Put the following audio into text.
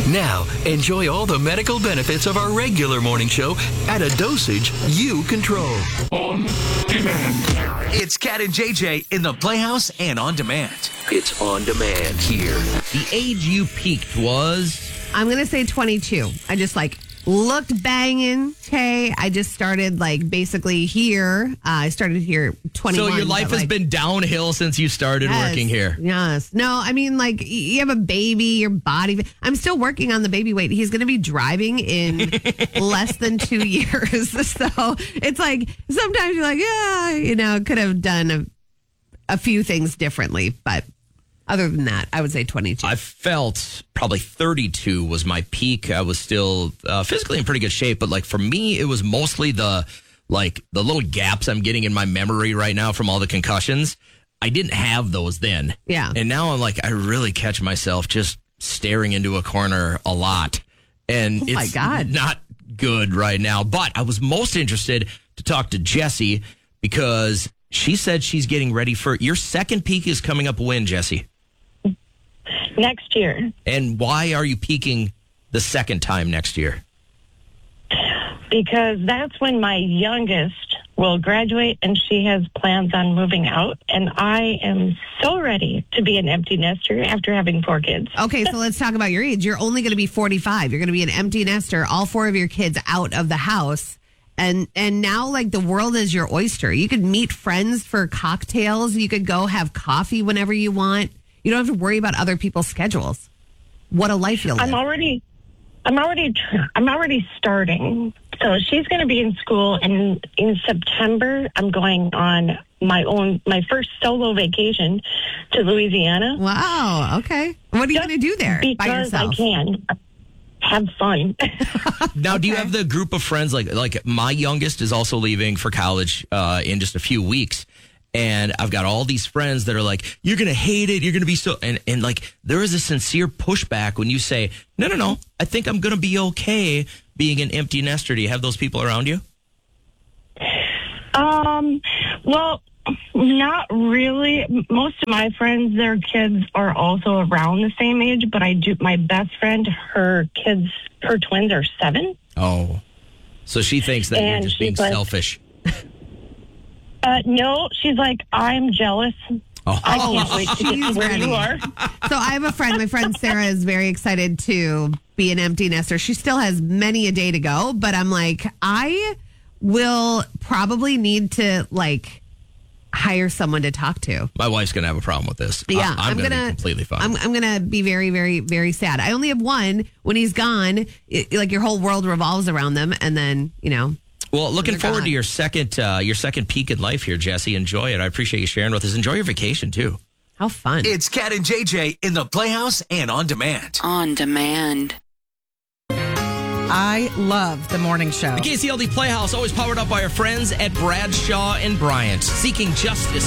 Now, enjoy all the medical benefits of our regular morning show at a dosage you control. On demand. It's Cat and JJ in the Playhouse and on demand. It's on demand here. The age you peaked was... I'm going to say 22. I just looked banging. Okay. I just started basically here. I started here 21. So your life has been downhill since you started working here. Yes. No, I mean, you have a baby, your body. I'm still working on the baby weight. He's going to be driving in less than 2 years. So it's sometimes you're could have done a few things differently, but other than that, I would say 22. I felt probably 32 was my peak. I was still physically in pretty good shape, but for me, it was mostly the little gaps I'm getting in my memory right now from all the concussions. I didn't have those then. Yeah. And now I'm I really catch myself just staring into a corner a lot. And it's not good right now. But I was most interested to talk to Jessie because she said she's getting ready for your second peak is coming up when, Jessie? Next year. And why are you peaking the second time next year? Because that's when my youngest will graduate and she has plans on moving out. And I am so ready to be an empty nester after having 4 kids. Okay, so let's talk about your age. You're only going to be 45. You're going to be an empty nester, all 4 of your kids out of the house. And now, the world is your oyster. You could meet friends for cocktails. You could go have coffee whenever you want. You don't have to worry about other people's schedules. What a life you'll live. I'm already starting. So she's going to be in school, and in September, I'm going on my first solo vacation to Louisiana. Wow. Okay. What are you going to do there by yourself? Because I can. Have fun. Now, do you have the group of friends, like my youngest is also leaving for college in just a few weeks. And I've got all these friends that are you're going to hate it. You're going to be so, and there is a sincere pushback when you say, no, I think I'm going to be okay being an empty nester. Do you have those people around you? Well, not really. Most of my friends, their kids are also around the same age, but my best friend, her twins are 7. Oh, so she thinks that you're just being selfish. No, she's I'm jealous. Oh. I can't wait to get to where you are. So I have a friend. My friend Sarah is very excited to be an empty nester. She still has many a day to go, but I'm I will probably need to hire someone to talk to. My wife's going to have a problem with this. Yeah, I'm going to be completely fine. I'm going to be very, very, very sad. I only have one. When he's gone, your whole world revolves around them, and then Well, looking forward to your second peak in life here, Jessie. Enjoy it. I appreciate you sharing with us. Enjoy your vacation too. How fun! It's Cat and JJ in the Playhouse and on demand. On demand. I love the morning show. The KCLD Playhouse, always powered up by our friends at Bradshaw and Bryant, seeking justice